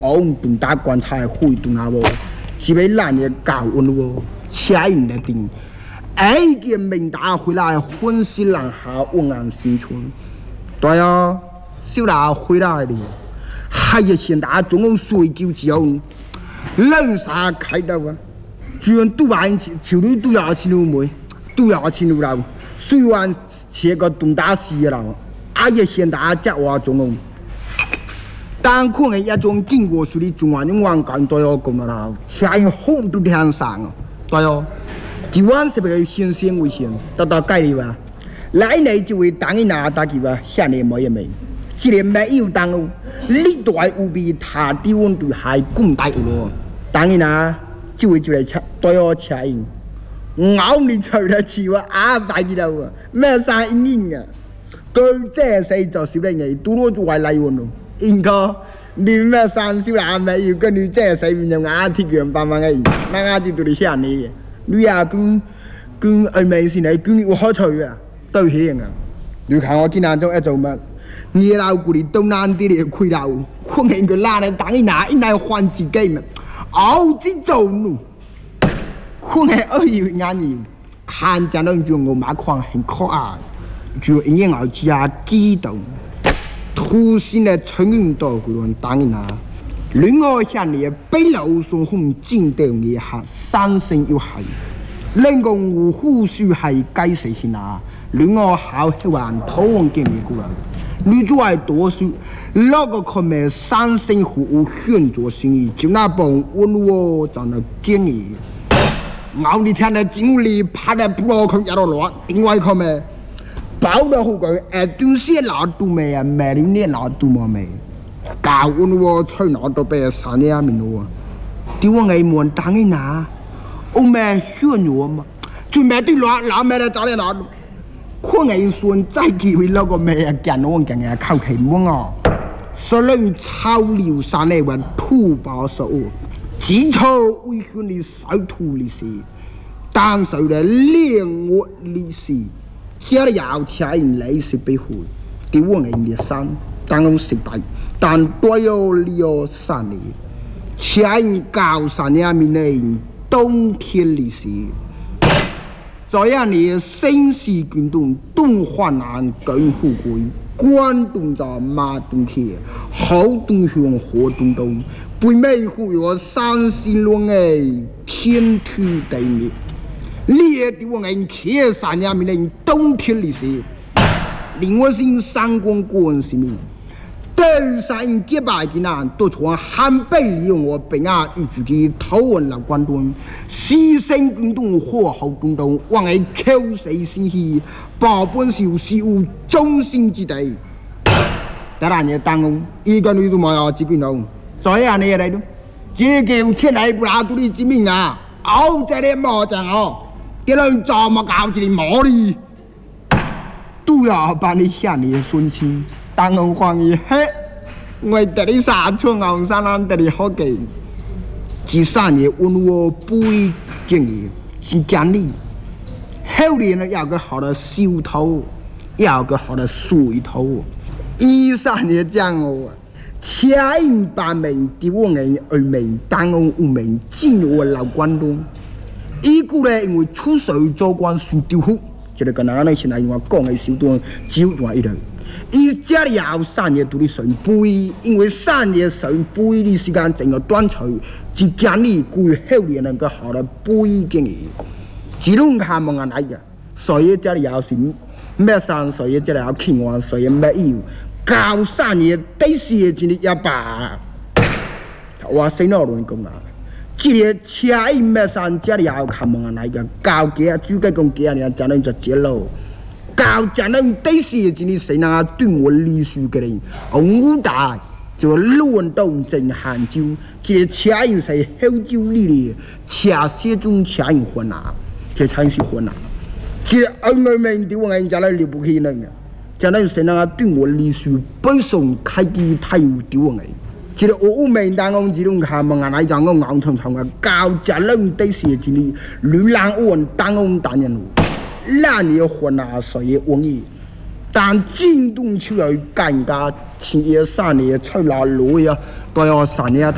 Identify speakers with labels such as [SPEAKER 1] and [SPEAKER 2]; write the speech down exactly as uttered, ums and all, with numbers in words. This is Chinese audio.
[SPEAKER 1] ông tụng ta quan sai hội tụng nào vô chỉ với là nhà cao ôn vô trái in là tình ấy cái mình đã回来婚新郎好望安新春对啊小达回来的还有现在中共睡觉之后人啥开到啊居然都完潮流都要錢路妹都要錢路啦雖然切個東大西啦啊也現在只話中共但可能一種經過處理中華人民港對我講啦前後都聽上啊對哦台灣是不是先先危險到到改了吧來年就會當一拿大幾吧下年冇也沒這年沒有當咯歷代無比他低溫度還更大咯當一拿就會就來車對我車應咬你除得起我啊快啲啦喎咩晒應啊佢這世就少啲嘢都攞住為例喎咯應該你咩三少男咪要跟你這世面就牙鐵樣斑斑嘅那牙就對你嚇你嘅你啊跟跟愛美先嚟跟我好趣啊都係啊你看我今日做一做乜你老姑你東南啲嚟開到可能佢拉你等一拿一拿換自己嘛熬之做咯可能二月眼兒看見到就我馬況很可愛就一年後加激動突然的春運到嗰種當然另外下年北路上紅景到你下三生要係另外我護士係計死先啊另外好希望討論嘅嘢過來你就係多數那個佢咪三生服務選擇生意就那幫溫和就那建議我你聽到經理拍得不落佢一路落另外佢咪包得好佢誒短些拿都未啊未了呢拿都冇未教溫和吹拿到俾人散呢面咯點解你冇當你拿我咪選咗嘛最尾啲攞攞咩咧找你拿可能算再機會那個咩啊見我見人靠題目啊所以潮流上嚟話土包手基礎危險的水土歷史但是咧靈活歷史這裡要車人歷史背後對我哋嘅山當然失敗但對有理由山嚟車人教山入面嘅冬天歷史這樣的新式運動東華南更富貴關東在馬東鐵好東向河東東背尾會有三星龍嘅天土地面呢啲我哋企山入面嘅冬天歷史另外先三公關係面對山幾百幾難都從漢北利用我本亞預計嘅討論嚟關東西升運動和後東東往係口水先氣保本小事務中心之地當然嘢當中依個女都冇有自己弄這樣嘅嚟咯這叫天氣不拉獨立之命啊澳這裡冇講哦啲人做乜搞這裡冇哩都要幫你下你嘅孫親當然關於嘿我哋啲沙村牛山land哋好嘅至三嘢溫和背景嘅是建立後年呢有個好的修頭有個好的水頭以上嘢講我車人把名對我哋而名當我有名進我老關東依個咧因為出手做官算丟好就係個嗱嗱現在我講嘅小段只話一條依家有三嘢到啲水杯因為三嘢水杯啲時間整個端除只建立佢後年能夠好的背景嘅只能看望人嚟嘅所以家裡有時咩山所以家裡有傾話所以咩要教三嘢第四嘢就係一把我先攞亂講啦這個車一咩山家裡有看望人嚟嘅教幾啊主計講幾啊年就能就接路教就能第四嘢就係誰能對我歷史嘅人五大就亂動正漢州這個車人係後州裡嘅車寫中車人混啊這才是混啊這二外面對我哋就嚟了不起呢就能誰能對我歷史背誦開機太有對我哋這個我們當我這種看望人嚟講我硬長長嘅教就能第四就係流浪漢當我當人那你混啊所以容易但進動出來更加前夜三年出來路呀都要三年